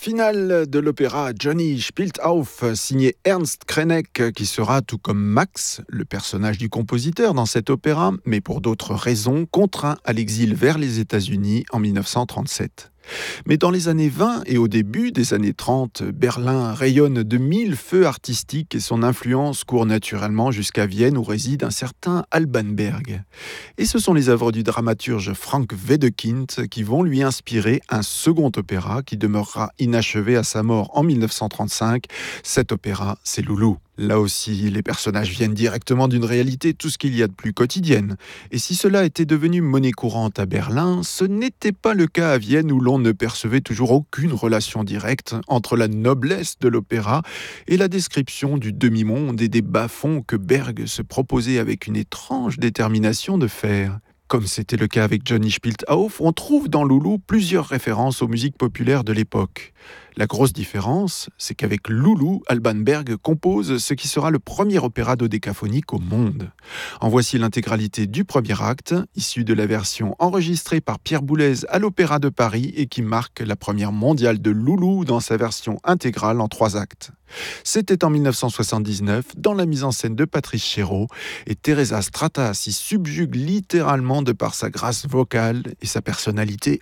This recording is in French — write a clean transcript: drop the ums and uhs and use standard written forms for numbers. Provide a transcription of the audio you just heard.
Finale de l'opéra Johnny spielt auf, signé Ernst Krenek, qui sera, tout comme Max, le personnage du compositeur dans cet opéra, mais pour d'autres raisons, contraint à l'exil vers les États-Unis en 1937. Mais dans les années 20 et au début des années 30, Berlin rayonne de mille feux artistiques et son influence court naturellement jusqu'à Vienne où réside un certain Alban Berg. Et ce sont les œuvres du dramaturge Frank Wedekind qui vont lui inspirer un second opéra qui demeurera inachevé à sa mort en 1935. Cet opéra, c'est Loulou. Là aussi, les personnages viennent directement d'une réalité tout ce qu'il y a de plus quotidienne. Et si cela était devenu monnaie courante à Berlin, ce n'était pas le cas à Vienne où l'on ne percevait toujours aucune relation directe entre la noblesse de l'opéra et la description du demi-monde et des bas-fonds que Berg se proposait avec une étrange détermination de faire. Comme c'était le cas avec Johnny spielt auf, on trouve dans Loulou plusieurs références aux musiques populaires de l'époque. La grosse différence, c'est qu'avec Loulou, Alban Berg compose ce qui sera le premier opéra dodécaphonique au monde. En voici l'intégralité du premier acte, issu de la version enregistrée par Pierre Boulez à l'Opéra de Paris et qui marque la première mondiale de Loulou dans sa version intégrale en 3 actes. C'était en 1979, dans la mise en scène de Patrice Chéreau, et Teresa Strata s'y subjugue littéralement de par sa grâce vocale et sa personnalité